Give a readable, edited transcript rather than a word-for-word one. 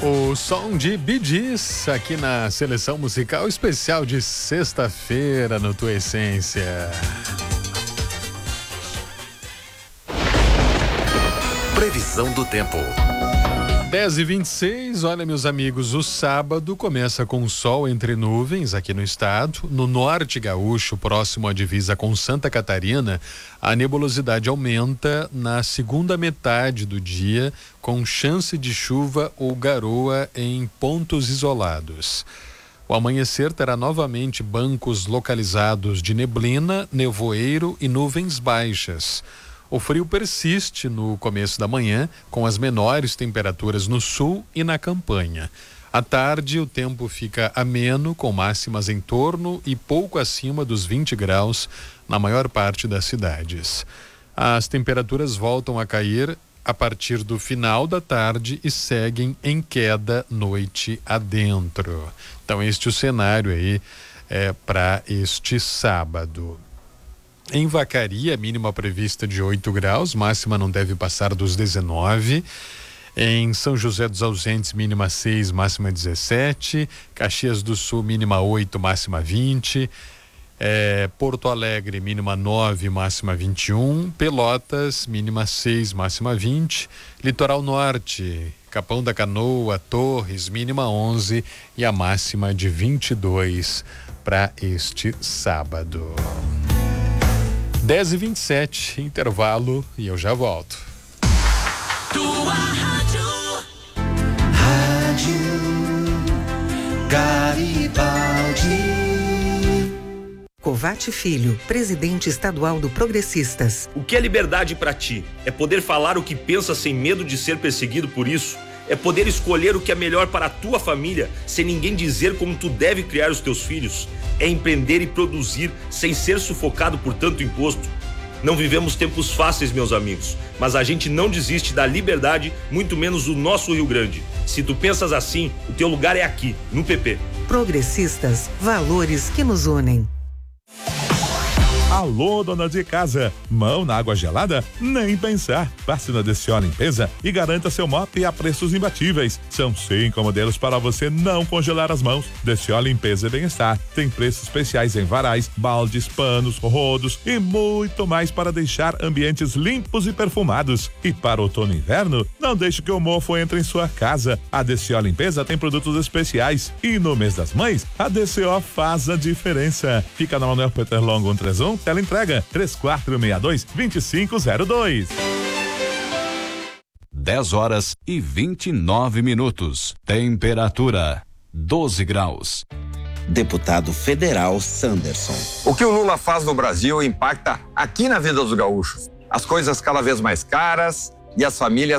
O som de Bee Gees aqui na seleção musical especial de sexta-feira no Tua Essência. Previsão do tempo. 10h26, olha meus amigos, o sábado começa com sol entre nuvens aqui no estado. No norte gaúcho, próximo à divisa com Santa Catarina, a nebulosidade aumenta na segunda metade do dia, com chance de chuva ou garoa em pontos isolados. O amanhecer terá novamente bancos localizados de neblina, nevoeiro e nuvens baixas. O frio persiste no começo da manhã, com as menores temperaturas no sul e na campanha. À tarde, o tempo fica ameno, com máximas em torno e pouco acima dos 20 graus na maior parte das cidades. As temperaturas voltam a cair a partir do final da tarde e seguem em queda noite adentro. Então, este é o cenário aí para este sábado. Em Vacaria, mínima prevista de 8 graus, máxima não deve passar dos 19. Em São José dos Ausentes, mínima 6, máxima 17. Caxias do Sul, mínima 8, máxima 20. Porto Alegre, mínima 9, máxima 21. Pelotas, mínima 6, máxima 20. Litoral Norte, Capão da Canoa, Torres, mínima 11 e a máxima de 22 para este sábado. 10h27, intervalo e eu já volto. Tua rádio. Rádio Garibaldi. Covatti Filho, presidente estadual do Progressistas. O que é liberdade para ti? É poder falar o que pensa sem medo de ser perseguido por isso? É poder escolher o que é melhor para a tua família, sem ninguém dizer como tu deve criar os teus filhos? É empreender e produzir sem ser sufocado por tanto imposto? Não vivemos tempos fáceis, meus amigos, mas a gente não desiste da liberdade, muito menos o nosso Rio Grande. Se tu pensas assim, o teu lugar é aqui, no PP. Progressistas, valores que nos unem. Alô, dona de casa, mão na água gelada? Nem pensar. Passe na DCO Limpeza e garanta seu mop a preços imbatíveis. São 5 modelos para você não congelar as mãos. DCO Limpeza e Bem-Estar tem preços especiais em varais, baldes, panos, rodos e muito mais para deixar ambientes limpos e perfumados. E para outono e inverno, não deixe que o mofo entre em sua casa. A DCO Limpeza tem produtos especiais e no mês das mães, a DCO faz a diferença. Fica na Manuel Peter Longo 131, tela entrega 3462-2502. 10h29. Temperatura 12 graus. Deputado federal Sanderson. O que o Lula faz no Brasil impacta aqui na vida dos gaúchos. As coisas cada vez mais caras e as famílias